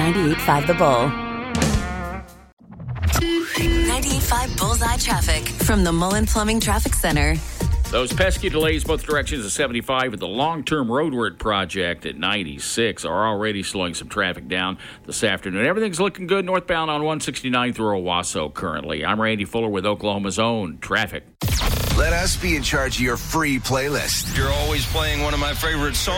98.5 The Bull. 98.5 Bullseye Traffic from the Mullen Plumbing Traffic Center. Those pesky delays both directions of 75 at the long-term roadwork project at 96 are already slowing some traffic down this afternoon. Everything's looking good northbound on 169 through Owasso currently. I'm Randy Fuller with Oklahoma's own traffic. Let us be in charge of your free playlist. You're always playing one of my favorite songs.